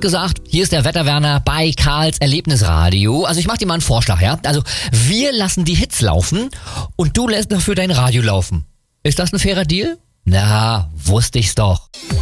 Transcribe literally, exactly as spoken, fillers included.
gesagt, hier ist der Wetterwerner bei Karls Erlebnisradio. Also ich mach dir mal einen Vorschlag, ja? Also wir lassen die Hits laufen und du lässt dafür dein Radio laufen. Ist das ein fairer Deal? Na, wusste ich's doch.